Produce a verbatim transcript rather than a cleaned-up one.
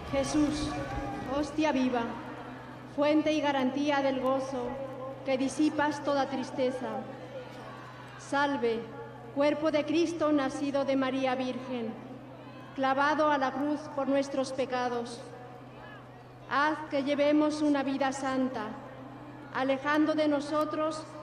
Jesús, hostia viva, fuente y garantía del gozo, que disipas toda tristeza. Salve, cuerpo de Cristo nacido de María Virgen, clavado a la cruz por nuestros pecados. Haz que llevemos una vida santa, alejando de nosotros